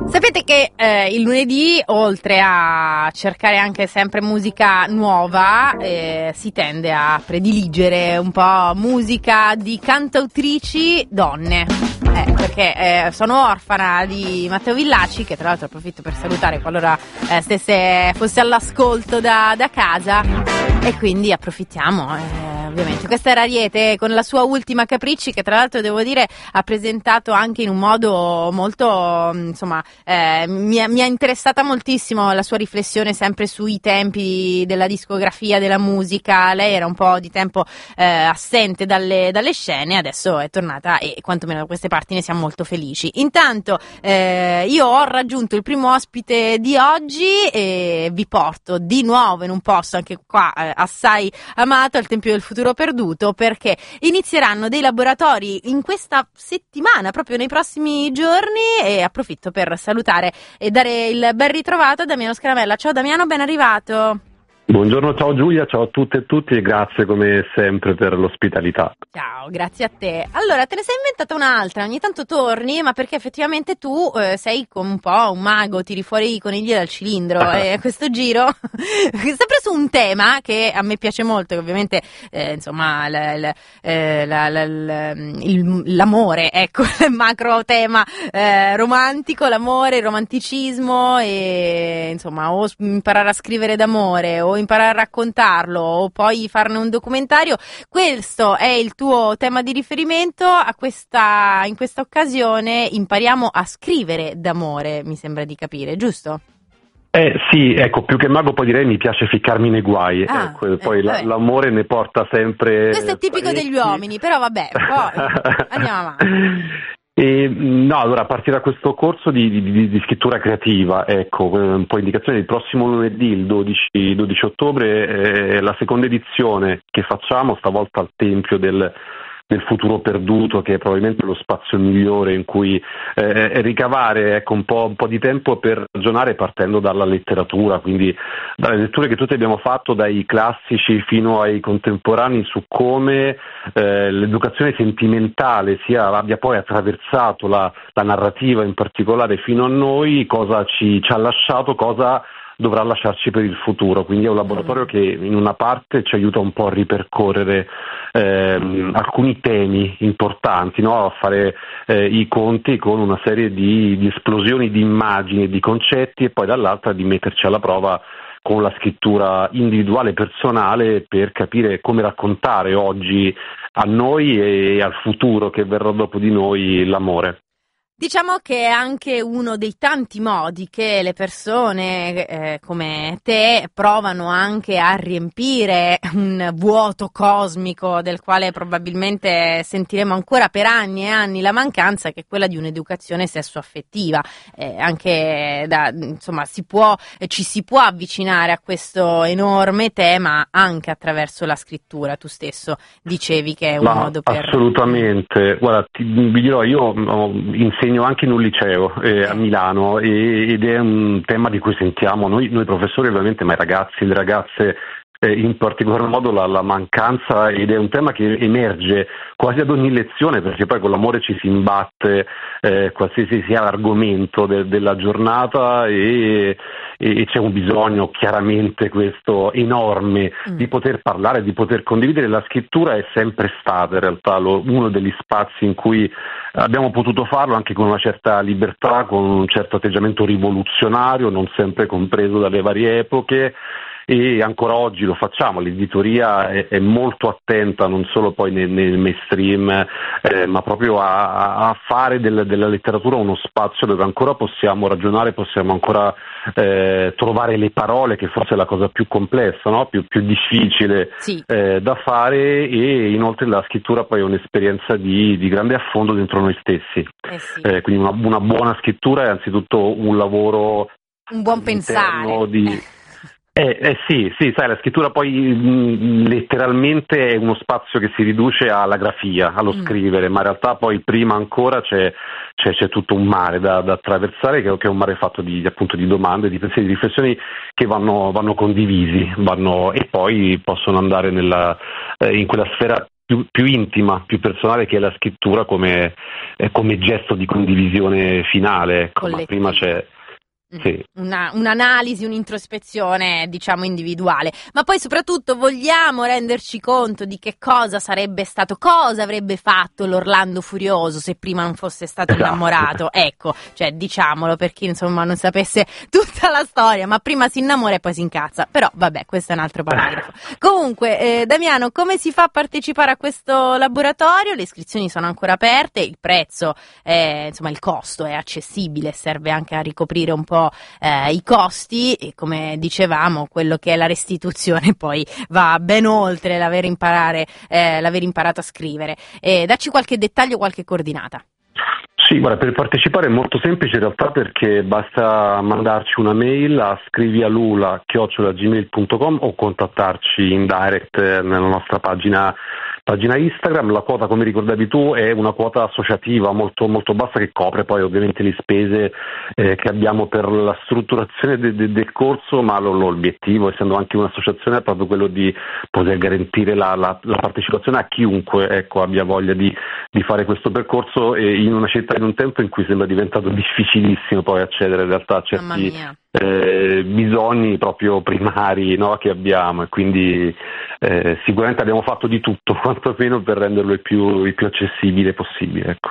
Sapete che il lunedì, oltre a cercare anche sempre musica nuova, si tende a prediligere un po' musica di cantautrici donne. Perché sono orfana di Matteo Villaci, che tra l'altro approfitto per salutare qualora fosse all'ascolto da casa, e quindi approfittiamo. Ovviamente questa era Ariete con la sua ultima Capricci, che tra l'altro devo dire ha presentato anche in un modo molto, insomma, mi ha interessata moltissimo la sua riflessione sempre sui tempi della discografia della musica. Lei era un po' di tempo assente dalle scene, adesso è tornata e quantomeno da queste parti ne siamo molto felici. Intanto io ho raggiunto il primo ospite di oggi e vi porto di nuovo in un posto anche qua assai amato, al Tempio del Futuro Perduto, perché inizieranno dei laboratori in questa settimana, proprio nei prossimi giorni, e approfitto per salutare e dare il ben ritrovato a Damiano Scaramella. Ciao Damiano, ben arrivato. Buongiorno, ciao Giulia, ciao a tutte e tutti e grazie come sempre per l'ospitalità. Ciao, grazie a te. Allora, te ne sei inventata un'altra, ogni tanto torni, ma perché effettivamente tu sei come un po' un mago, tiri fuori i conigli dal cilindro e a questo giro sempre su un tema che a me piace molto, che ovviamente insomma l'amore, ecco, il macro tema romantico, l'amore, il romanticismo e insomma o imparare a scrivere d'amore o imparare a raccontarlo o poi farne un documentario. Questo è il tuo tema di riferimento. In questa occasione impariamo a scrivere d'amore, mi sembra di capire, giusto? Sì, ecco, più che mago poi direi mi piace ficcarmi nei guai, poi l'amore ne porta sempre. Questo è tipico degli uomini, però vabbè, poi andiamo avanti. No, allora a partire da questo corso di scrittura creativa, ecco, un po' indicazione, il prossimo lunedì, il 12 ottobre, la seconda edizione che facciamo, stavolta al Tempio del Futuro Perduto, che è probabilmente lo spazio migliore in cui ricavare, ecco, un po' di tempo per ragionare partendo dalla letteratura, quindi dalle letture che tutti abbiamo fatto, dai classici fino ai contemporanei, su come l'educazione sentimentale abbia poi attraversato la narrativa in particolare fino a noi, cosa ci ha lasciato, cosa dovrà lasciarci per il futuro. Quindi è un laboratorio che in una parte ci aiuta un po' a ripercorrere alcuni temi importanti, no? A fare i conti con una serie di esplosioni di immagini e di concetti, e poi dall'altra di metterci alla prova con la scrittura individuale, personale, per capire come raccontare oggi a noi e al futuro che verrà dopo di noi l'amore. Diciamo che è anche uno dei tanti modi che le persone come te provano anche a riempire un vuoto cosmico del quale probabilmente sentiremo ancora per anni e anni la mancanza, che è quella di un'educazione sessuaffettiva. Insomma, ci si può avvicinare a questo enorme tema anche attraverso la scrittura. Tu stesso dicevi che è un modo per... Assolutamente. Guarda, vi dirò, io insegno anche in un liceo a Milano ed è un tema di cui sentiamo noi professori ovviamente, ma i ragazzi e le ragazze in particolar modo la mancanza, ed è un tema che emerge quasi ad ogni lezione, perché poi con l'amore ci si imbatte qualsiasi sia l'argomento della giornata e c'è un bisogno chiaramente questo enorme di poter parlare, di poter condividere. La scrittura è sempre stata in realtà uno degli spazi in cui abbiamo potuto farlo anche con una certa libertà, con un certo atteggiamento rivoluzionario, non sempre compreso dalle varie epoche, e ancora oggi lo facciamo. L'editoria è molto attenta non solo poi nel mainstream, ma proprio a fare della letteratura uno spazio dove ancora possiamo ragionare, possiamo ancora trovare le parole, che forse è la cosa più complessa, no? più difficile da fare, e inoltre la scrittura poi è un'esperienza di grande affondo dentro noi stessi. Quindi una buona scrittura è anzitutto un lavoro, un buon pensare. Sì, sai, la scrittura poi letteralmente è uno spazio che si riduce alla grafia, allo scrivere, ma in realtà poi prima ancora c'è tutto un mare da attraversare, che è un mare fatto appunto di domande, di pensieri, di riflessioni che vanno condivisi, e poi possono andare in quella sfera più intima, più personale, che è la scrittura come gesto di condivisione finale. Ecco. Ma prima c'è sì. Un'analisi, un'introspezione, diciamo, individuale, ma poi soprattutto vogliamo renderci conto di che cosa sarebbe stato, cosa avrebbe fatto l'Orlando Furioso se prima non fosse stato innamorato. Ecco, cioè, diciamolo per chi insomma non sapesse tutta la storia, ma prima si innamora e poi si incazza, però vabbè, questo è un altro paragrafo. Comunque, Damiano, come si fa a partecipare a questo laboratorio? Le iscrizioni sono ancora aperte, il prezzo insomma, il costo è accessibile, serve anche a ricoprire un po' i costi, e come dicevamo quello che è la restituzione poi va ben oltre l'aver imparato a scrivere. Dacci qualche dettaglio, qualche coordinata. Sì, guarda, per partecipare è molto semplice in realtà, perché basta mandarci una mail a scrivialula@gmail.com o contattarci in direct nella nostra pagina Instagram. La quota, come ricordavi tu, è una quota associativa molto, molto bassa, che copre poi ovviamente le spese che abbiamo per la strutturazione del corso, ma l'obiettivo, essendo anche un'associazione, è proprio quello di poter garantire la partecipazione a chiunque, ecco, abbia voglia di fare questo percorso, in una città, in un tempo in cui sembra diventato difficilissimo poi accedere in realtà a certi bisogni proprio primari, no, che abbiamo, e quindi sicuramente abbiamo fatto di tutto, quantomeno per renderlo il più accessibile possibile, ecco.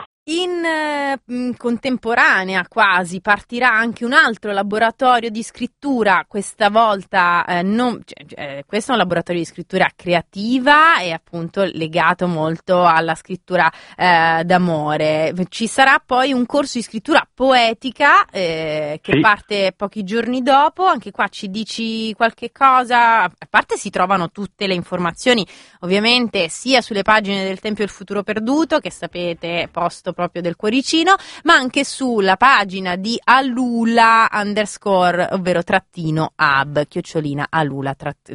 In contemporanea quasi partirà anche un altro laboratorio di scrittura, questa volta questo è un laboratorio di scrittura creativa e appunto legato molto alla scrittura d'amore. Ci sarà poi un corso di scrittura poetica che parte pochi giorni dopo. Anche qua ci dici qualche cosa? A parte si trovano tutte le informazioni ovviamente sia sulle pagine del Tempio del Futuro Perduto, che sapete posto proprio del cuoricino, ma anche sulla pagina di Alula _ ovvero _hub, @Alula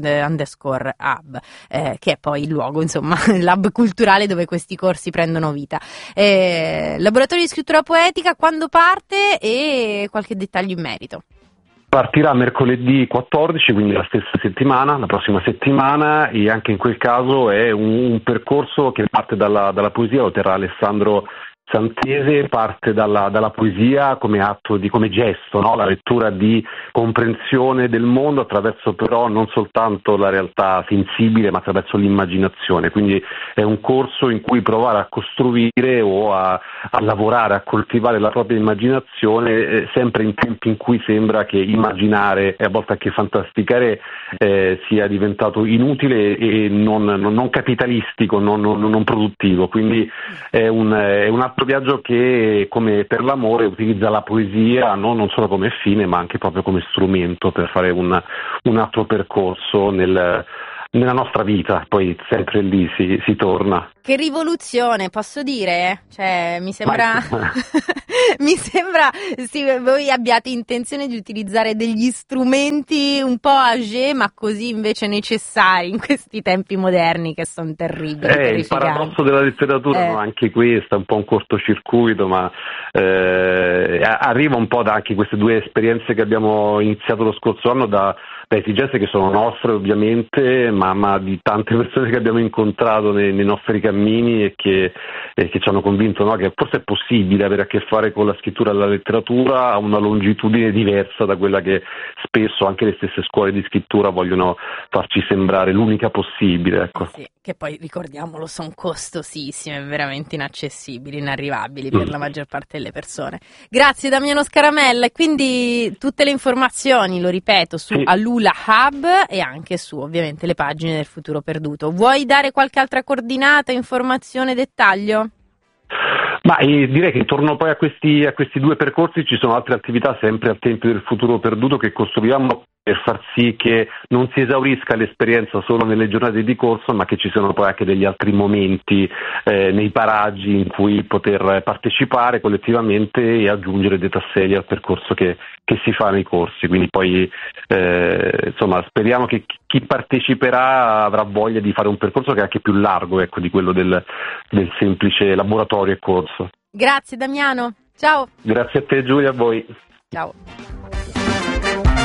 _hub, che è poi il luogo, insomma, l'hub culturale dove questi corsi prendono vita. Laboratorio di scrittura poetica, quando parte e qualche dettaglio in merito? Partirà mercoledì 14, quindi la stessa settimana, la prossima settimana, e anche in quel caso è un percorso che parte dalla poesia. Lo terrà Alessandro Santese, parte dalla poesia come atto come gesto, no? La lettura di comprensione del mondo attraverso però non soltanto la realtà sensibile, ma attraverso l'immaginazione. Quindi è un corso in cui provare a costruire o a lavorare, a coltivare la propria immaginazione, sempre in tempi in cui sembra che immaginare e a volte anche fantasticare sia diventato inutile e non capitalistico, non produttivo. Quindi è un altro viaggio che, come per l'amore, utilizza la poesia non solo come fine, ma anche proprio come strumento per fare un altro percorso nella nostra vita. Poi sempre lì si torna. Che rivoluzione, posso dire? Cioè, mi sembra mi sembra voi abbiate intenzione di utilizzare degli strumenti un po' âgé, ma così invece necessari in questi tempi moderni che sono terribili. Il paradosso della letteratura, no? Anche questo è un po' un cortocircuito, ma arriva un po' da anche queste due esperienze che abbiamo iniziato lo scorso anno, da esigenze che sono nostre ovviamente, ma di tante persone che abbiamo incontrato nei nostri cammini e che ci hanno convinto, no, che forse è possibile avere a che fare con la scrittura e la letteratura a una longitudine diversa da quella che spesso anche le stesse scuole di scrittura vogliono farci sembrare l'unica possibile, ecco. Sì, che poi ricordiamolo, sono costosissime, veramente inaccessibili, inarrivabili per la maggior parte delle persone. Grazie Damiano Scaramella. E quindi tutte le informazioni, lo ripeto, su Alula Hub e anche su ovviamente le pagine del Futuro Perduto. Vuoi dare qualche altra coordinata, informazione, dettaglio? Ma direi che intorno poi a questi due percorsi ci sono altre attività sempre al Tempio del Futuro Perduto che costruiamo per far sì che non si esaurisca l'esperienza solo nelle giornate di corso, ma che ci siano poi anche degli altri momenti nei paraggi in cui poter partecipare collettivamente e aggiungere dei tasselli al percorso che si fa nei corsi. Quindi poi insomma speriamo che chi parteciperà avrà voglia di fare un percorso che è anche più largo, ecco, di quello del semplice laboratorio e corso. Grazie Damiano, ciao. Grazie a te Giulia, a voi. Ciao.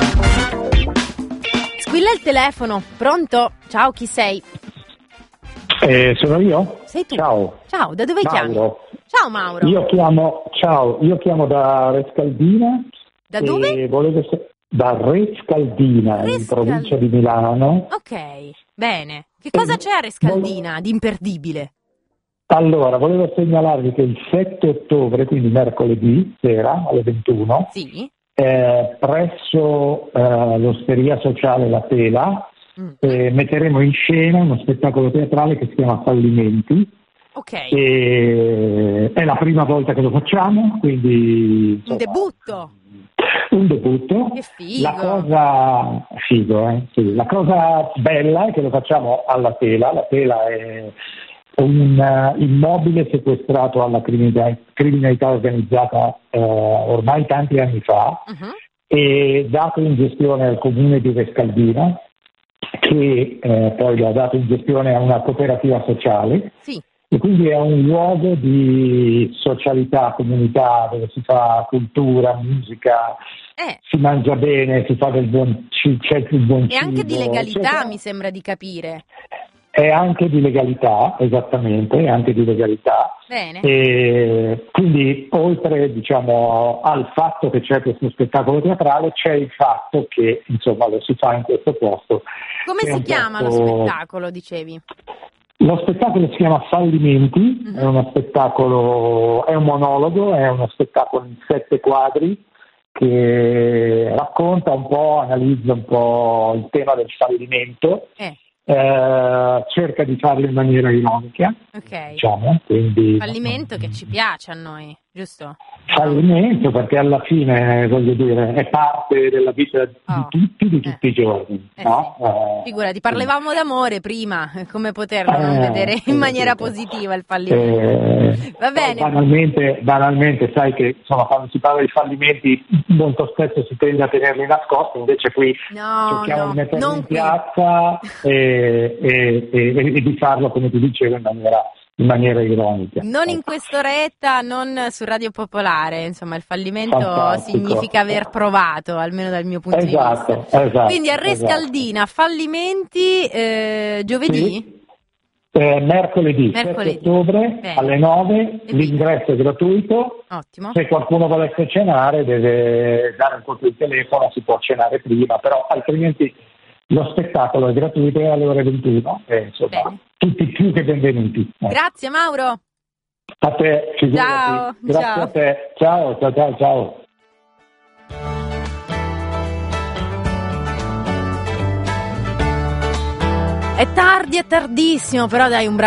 Squilla il telefono, pronto? Ciao, chi sei? Sono io? Sei tu. Ciao. Ciao, da dove chiami? Mauro. Ciao Mauro. Io chiamo da Rescaldina. Da dove? Da Rescaldina, in provincia di Milano. Ok, bene. Che cosa c'è a Rescaldina di imperdibile? Allora, volevo segnalarvi che il 7 ottobre, quindi mercoledì sera alle 21, Sì. Presso l'Osteria Sociale La Tela, metteremo in scena uno spettacolo teatrale che si chiama Fallimenti. Ok. E è la prima volta che lo facciamo, quindi Un debutto. Un debutto. Che figo. La cosa Sì. La cosa bella è che lo facciamo alla Tela. La Tela è un immobile sequestrato alla criminalità organizzata ormai tanti anni fa e dato in gestione al comune di Rescaldina, che poi lo ha dato in gestione a una cooperativa sociale. Sì. E quindi è un luogo di socialità, comunità, dove si fa cultura, musica, si mangia bene, si fa c'è il buon cibo. E anche di legalità, mi sembra di capire. È anche di legalità, esattamente, è anche di legalità. Bene. E quindi oltre, diciamo, al fatto che c'è questo spettacolo teatrale, c'è il fatto che, insomma, lo si fa in questo posto. Come si chiama lo spettacolo, dicevi? Lo spettacolo si chiama Fallimenti, è uno spettacolo, è un monologo, è uno spettacolo in 7 quadri che racconta un po', analizza un po' il tema del fallimento, cerca di farlo in maniera ironica, diciamo, quindi fallimento che ci piace a noi, giusto? Fallimento perché alla fine, voglio dire, è parte della vita di tutti i giorni. No? Sì. Figurati, parlavamo d'amore prima, come poterlo non vedere in maniera positiva il fallimento? Va bene. Banalmente, sai che insomma, quando si parla di fallimenti molto spesso si tende a tenerli nascosti, invece qui cerchiamo di metterli in piazza e di farlo, come ti dicevo, in maniera ironica. Non in quest'oretta, non su Radio Popolare, insomma il fallimento significa aver provato, almeno dal mio punto di vista. Esatto. Quindi a Rescaldina, fallimenti, giovedì? Sì. Mercoledì 7 ottobre alle 9, l'ingresso è gratuito. Ottimo. Se qualcuno volesse cenare deve dare un colpo di telefono, si può cenare prima, però altrimenti lo spettacolo è gratuito alle ore 21 e insomma tutti più che benvenuti. Grazie Mauro. A te, figurati. Ciao. Grazie a te. Ciao. È tardi, è tardissimo, però dai un braccio